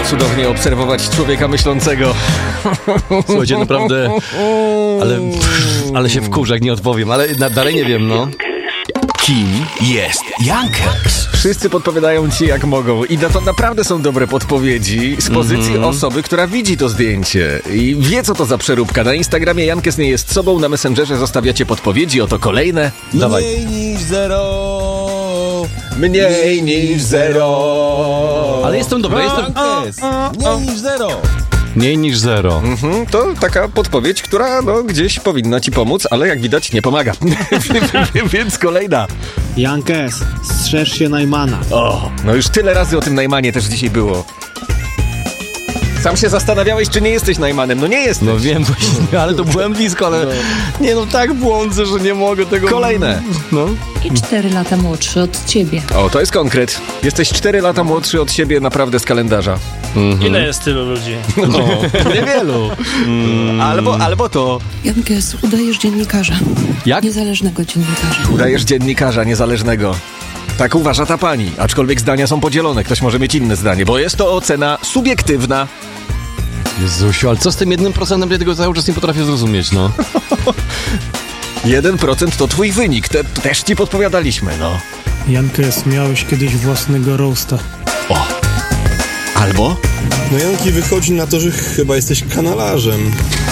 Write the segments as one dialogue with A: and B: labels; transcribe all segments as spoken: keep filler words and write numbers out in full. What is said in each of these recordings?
A: cudownie obserwować człowieka myślącego.
B: Słuchajcie, naprawdę, ale, ale się wkurzę, jak nie odpowiem, ale na, dalej nie wiem, no.
C: Kim jest Jankes?
A: Wszyscy podpowiadają ci jak mogą i to naprawdę są dobre podpowiedzi z pozycji mm-hmm. osoby, która widzi to zdjęcie i wie, co to za przeróbka. Na Instagramie Jankes nie jest sobą, na Messengerze zostawiacie podpowiedzi, oto kolejne.
B: Dawaj.
C: Mniej niż zero.
A: Mniej niż zero.
B: Ale jestem dobry, jestem...
C: Jankes. Mniej niż zero.
B: Mniej niż zero.
A: Mhm, to taka podpowiedź, która no, gdzieś powinna ci pomóc, ale jak widać nie pomaga. Więc kolejna.
D: Jankes, strzeż się Najmana.
A: O, no już tyle razy o tym Najmanie też dzisiaj było. Sam się zastanawiałeś, czy nie jesteś Najmanem. No nie jesteś.
B: No wiem właśnie, ale to byłem blisko, ale... No. Nie no, tak błądzę, że nie mogę tego...
A: Kolejne.
B: No.
E: I cztery lata młodszy od ciebie.
A: O, to jest konkret. Jesteś cztery lata młodszy od siebie naprawdę z kalendarza.
F: Mm-hmm. Ile jest tylu ludzi?
B: No, niewielu. Mm. Albo, albo to...
E: Jankes, udajesz dziennikarza.
B: Jak?
E: Niezależnego dziennikarza.
A: Udajesz dziennikarza niezależnego. Tak uważa ta pani, aczkolwiek zdania są podzielone. Ktoś może mieć inne zdanie, bo jest to ocena subiektywna.
B: Jezusiu, ale co z tym jednym procentem? Ja tego cały czas nie potrafię zrozumieć, no.
A: Jeden procent to twój wynik. Te, też ci podpowiadaliśmy, no.
D: Jankes, miałeś kiedyś własnego roasta.
A: O. Albo?
G: No Janki, wychodzi na to, że chyba jesteś kanalarzem.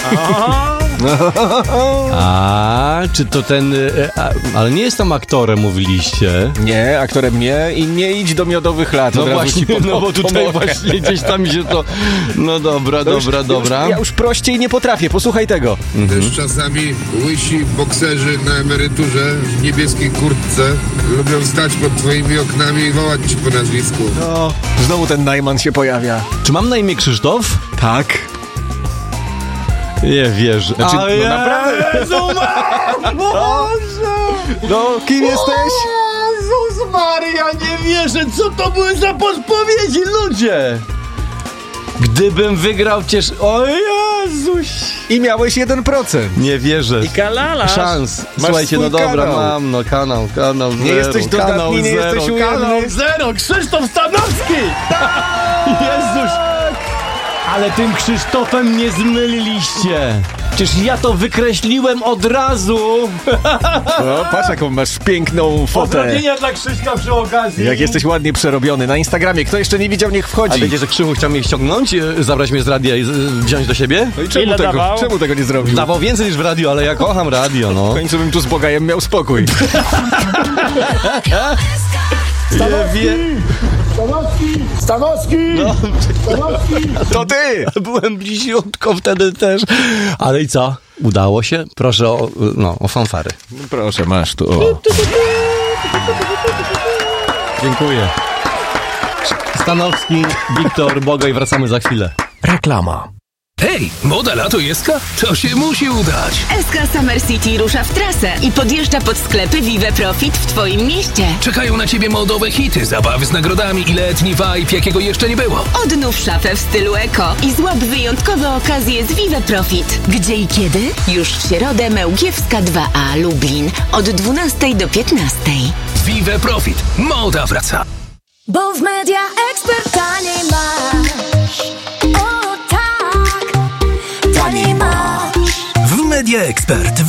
B: A, czy to ten... A, ale nie jest tam aktorem, mówiliście.
A: Nie, aktorem nie i nie idź do miodowych lat.
B: No
A: od razu
B: właśnie,
A: ci pod,
B: no bo tutaj
A: pomogę.
B: właśnie gdzieś tam mi się to... No dobra,
A: To już,
B: dobra, dobra.
A: Już, ja już prościej nie potrafię, posłuchaj tego.
H: Mhm. Też czasami łysi bokserzy na emeryturze w niebieskiej kurtce lubią stać pod twoimi oknami i wołać ci po nazwisku.
A: No, znowu ten Najman się pojawia.
B: Czy mam na imię Krzysztof?
A: Tak.
B: Nie wierzę.
A: Znaczy,
B: A
A: no
B: Jezu,
A: naprawdę.
B: Boże!
A: No, kim jesteś?
B: Jezus Maria, nie wierzę, co to były za podpowiedzi, ludzie! Gdybym wygrał ciesz... O Jezuś!
A: I miałeś jeden procent.
B: Nie wierzę.
F: I kalala.
B: Szans.
A: Masz
B: Słuchajcie, no
A: swój
B: dobra,
A: kanał.
B: mam, no kanał, kanał zero.
A: Nie jesteś dodatni,
B: kanał
A: nie
B: zero,
A: jesteś ujemny.
B: kanał zero, Krzysztof Stanowski! Jezuś! Ale tym Krzysztofem mnie zmyliliście. Przecież ja to wykreśliłem od razu.
A: No, patrz jaką masz piękną fotę.
B: Pozdrowienia dla Krzyśka przy okazji.
A: Jak jesteś ładnie przerobiony. Na Instagramie, kto jeszcze nie widział, niech
B: A
A: wchodzi.
B: wiecie, że Krzychu chciał mnie ściągnąć, e, zabrać mnie z radia i z, wziąć do siebie?
A: No i czemu
F: Ile
A: tego,
F: dawał?
A: czemu tego nie zrobił?
B: Dawał więcej niż w radio, ale ja kocham radio, no.
A: W końcu bym tu z Bogajem miał spokój.
B: Stanowski!
D: Stanowski! Stanowski!
B: No,
D: Stanowski!
A: To ty!
B: byłem bliziutko wtedy też. Ale i co? Udało się? Proszę o, no, o fanfary.
A: Proszę, masz tu. O.
B: Dziękuję. Stanowski, Wiktor, Boga i wracamy za chwilę.
C: Reklama.
I: Hej, moda lato jeska? To się musi udać.
J: S K Summer City rusza w trasę i podjeżdża pod sklepy Vive Profit w twoim mieście.
I: Czekają na ciebie modowe hity, zabawy z nagrodami i letni vibe, jakiego jeszcze nie było.
J: Odnów szafę w stylu eko i złap wyjątkowe okazje z Vive Profit. Gdzie i kiedy? Już w środę Mełkiewska dwa A Lublin od dwunastej do piętnastej.
I: Vive Profit. Moda wraca.
K: Bo w Media Expert taniej masz. O tak, taniej masz.
I: W Media Expert